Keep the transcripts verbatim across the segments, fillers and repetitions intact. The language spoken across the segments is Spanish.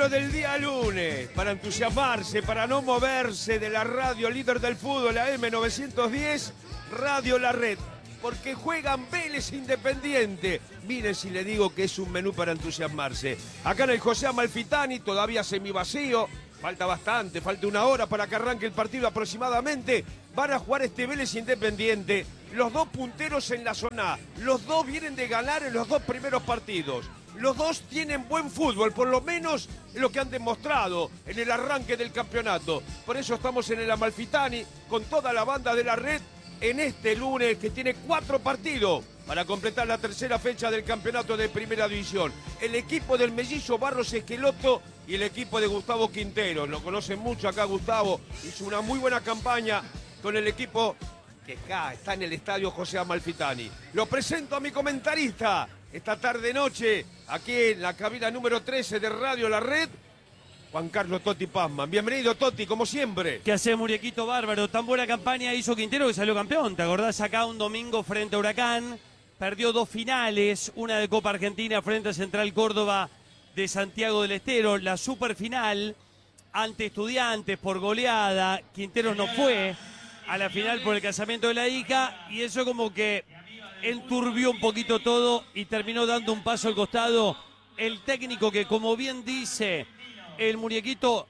noticiero del día lunes, para entusiasmarse, para no moverse de la radio líder del fútbol, la M novecientos diez, Radio La Red, porque juegan Vélez Independiente. Miren si le digo que es un menú para entusiasmarse. Acá en el José Amalfitani, todavía semivacío, falta bastante, falta una hora para que arranque el partido aproximadamente. Van a jugar este Vélez Independiente, los dos punteros en la zona A. Los dos vienen de ganar en los dos primeros partidos. Los dos tienen buen fútbol, por lo menos lo que han demostrado en el arranque del campeonato. Por eso estamos en el Amalfitani con toda la banda de La Red en este lunes que tiene cuatro partidos para completar la tercera fecha del campeonato de Primera División. El equipo del mellizo Barros Esqueloto y el equipo de Gustavo Quintero. Lo conocen mucho acá Gustavo, hizo una muy buena campaña con el equipo que acá está en el estadio José Amalfitani. Lo presento a mi comentarista esta tarde-noche, aquí en la cabina número trece de Radio La Red, Juan Carlos Totti Pazman. Bienvenido, Totti, como siempre. ¿Qué hace, Muñequito bárbaro? Tan buena campaña hizo Quintero que salió campeón. ¿Te acordás acá un domingo frente a Huracán? Perdió dos finales, una de Copa Argentina frente a Central Córdoba de Santiago del Estero, la superfinal ante Estudiantes por goleada. Quinteros no fue a la final por el casamiento de la hija y eso como que enturbió un poquito todo y terminó dando un paso al costado. El técnico que, como bien dice el Muñequito,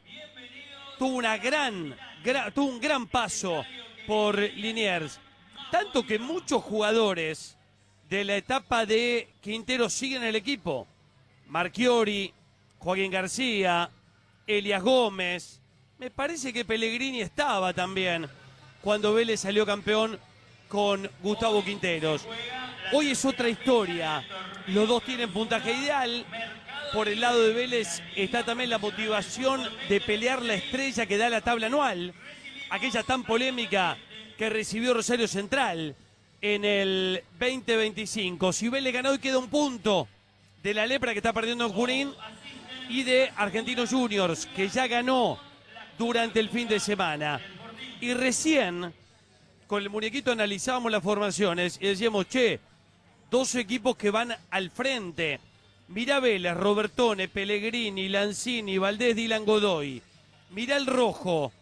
tuvo una gran, gran tuvo un gran paso por Liniers, tanto que muchos jugadores de la etapa de Quintero siguen en el equipo. Marchiori, Joaquín García, Elias Gómez, me parece que Pellegrini estaba también cuando Vélez salió campeón con Gustavo Quinteros. Hoy es otra historia, los dos tienen puntaje ideal. Por el lado de Vélez está también la motivación de pelear la estrella que da la tabla anual, aquella tan polémica que recibió Rosario Central en el veinte veinticinco. Si Vélez gana hoy queda un punto de la Lepra que está perdiendo en Junín y de Argentinos Juniors que ya ganó durante el fin de semana. Y recién con el Muñequito analizábamos las formaciones y decíamos, che, dos equipos que van al frente. Mirá Vélez, Robertone, Pellegrini, Lanzini, Valdés, Dylan Godoy. Mirá el rojo,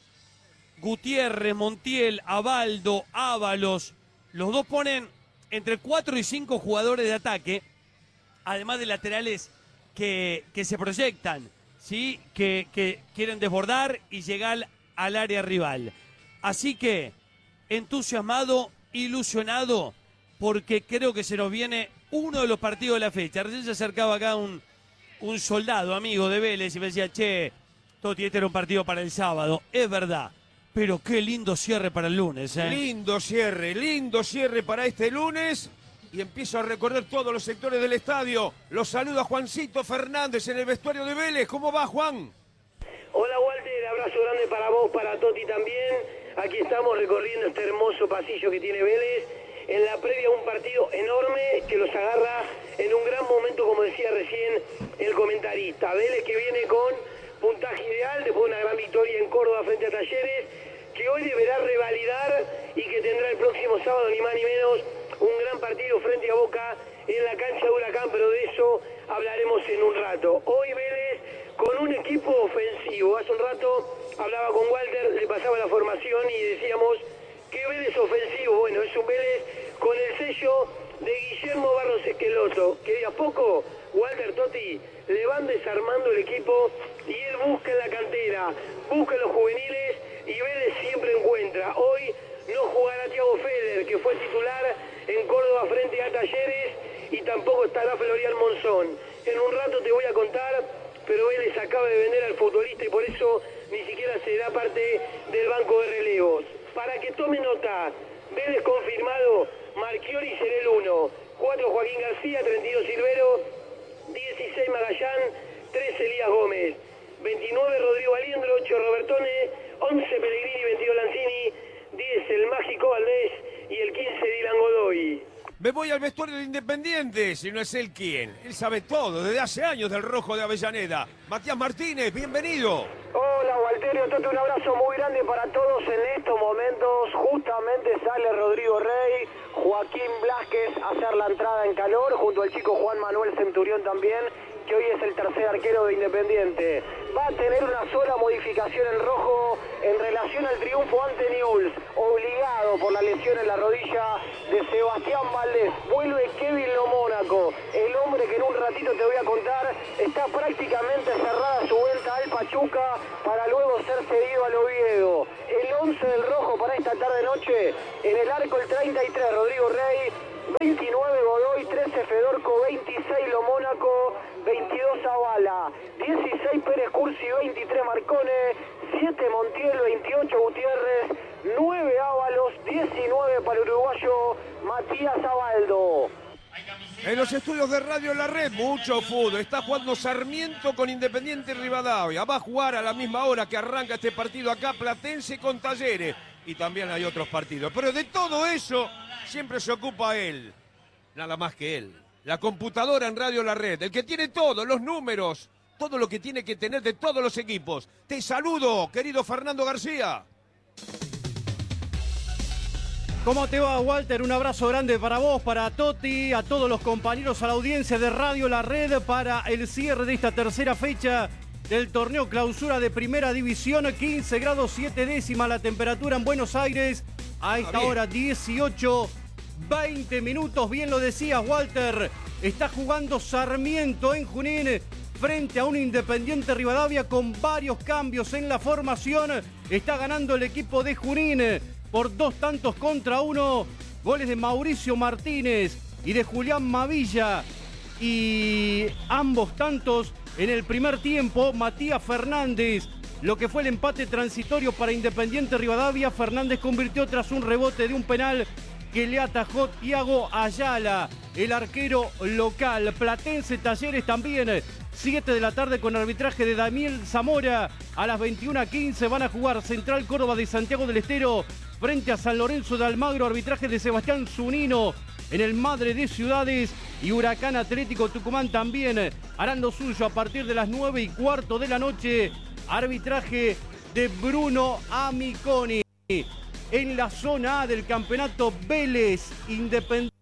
Gutiérrez, Montiel, Abaldo, Ábalos. Los dos ponen entre cuatro y cinco jugadores de ataque, además de laterales que, que se proyectan, ¿sí? que, que quieren desbordar y llegar al área rival. Así que entusiasmado, ilusionado, porque creo que se nos viene uno de los partidos de la fecha. Recién se acercaba acá un, un soldado amigo de Vélez y me decía, che, Totti, este era un partido para el sábado. Es verdad, pero qué lindo cierre para el lunes. ¿eh? Lindo cierre, lindo cierre para este lunes. Y empiezo a recorrer todos los sectores del estadio. Los saluda Juancito Fernández en el vestuario de Vélez. ¿Cómo va, Juan? Hola, Walter, abrazo grande para vos, para Totti también. Aquí estamos recorriendo este hermoso pasillo que tiene Vélez en la previa a un partido enorme que los agarra en un gran momento, como decía recién el comentarista. Vélez que viene con puntaje ideal después de una gran victoria en Córdoba frente a Talleres, que hoy deberá revalidar y que tendrá el próximo sábado ni más ni menos un gran partido frente a Boca en la cancha de Huracán, pero de eso hablaremos en un rato. Hoy Vélez con un equipo ofensivo. Hace un rato hablaba con Walter, le pasaba la formación y decíamos que Vélez ofensivo. Bueno, es un Vélez con el sello de Guillermo Barros Esqueloto, que de a poco Walter, Totti le van desarmando el equipo y él busca en la cantera, busca en los juveniles y Vélez siempre encuentra. Hoy no jugará Thiago Feder, que fue titular en Córdoba frente a Talleres, y tampoco estará Florian Monzón. En un rato te voy a contar, pero Vélez acaba de vender al futbolista y por eso ni siquiera será parte del banco de relevos. Para que tome nota, Vélez confirmado, Marchiori será el uno, cuatro Joaquín García, treinta y dos Silvero, dieciséis Magallán, tres Elías Gómez, veintinueve Rodrigo Aliendro, ocho Robertone, once Pellegrini, veintidós Lanzini, diez el Mágico Valdés y el quince Dylan Godoy. Me voy al vestuario de Independiente, si no es él quien. Él sabe todo, desde hace años del rojo de Avellaneda. Matías Martínez, bienvenido. Hola, Walterio, Toto, un abrazo muy grande para todos en estos momentos. Justamente sale Rodrigo Rey, Joaquín Blázquez a hacer la entrada en calor, junto al chico Juan Manuel Centurión también. que hoy es el tercer arquero de Independiente. Va a tener una sola modificación en rojo en relación al triunfo ante Newell's, obligado por la lesión en la rodilla de Sebastián Valdés. Vuelve Kevin Lo Mónaco, el hombre que en un ratito te voy a contar está prácticamente cerrada su vuelta al Pachuca para luego ser cedido al Oviedo. El once del rojo para esta tarde-noche, en el arco el treinta y tres Rodrigo Rey, veintinueve Godoy, trece Fedorco, veintiséis Lo Mónaco, veintidós Zavala, dieciséis Pérez Cursi, veintitrés Marcone, siete Montiel, veintiocho Gutiérrez, nueve Ábalos, diecinueve para el uruguayo Matías Abaldo. En los estudios de Radio La Red, mucho fútbol. Está jugando Sarmiento con Independiente Rivadavia. Va a jugar a la misma hora que arranca este partido acá, Platense con Talleres. Y también hay otros partidos. Pero de todo eso siempre se ocupa él. Nada más que él. La computadora en Radio La Red. El que tiene todo, los números. Todo lo que tiene que tener de todos los equipos. Te saludo, querido Fernando García. ¿Cómo te va, Walter? Un abrazo grande para vos, para Toti, a todos los compañeros, a la audiencia de Radio La Red para el cierre de esta tercera fecha del torneo clausura de Primera División. quince grados siete décimas la temperatura en Buenos Aires. A esta hora dieciocho, veinte minutos. Bien lo decías, Walter. Está jugando Sarmiento en Junín frente a un Independiente Rivadavia con varios cambios en la formación. Está ganando el equipo de Junín por dos tantos contra uno. Goles de Mauricio Martínez y de Julián Mavilla. Y ambos tantos en el primer tiempo, Matías Fernández. Lo que fue el empate transitorio para Independiente Rivadavia, Fernández convirtió tras un rebote de un penal que le atajó Thiago Ayala, el arquero local. Platense Talleres también, siete de la tarde con arbitraje de Daniel Zamora. A las veintiuna quince van a jugar Central Córdoba de Santiago del Estero frente a San Lorenzo de Almagro, arbitraje de Sebastián Zunino en el Madre de Ciudades, y Huracán Atlético Tucumán también harán lo suyo a partir de las nueve y cuarto de la noche, arbitraje de Bruno Amiconi. En la zona A del campeonato, Vélez Independiente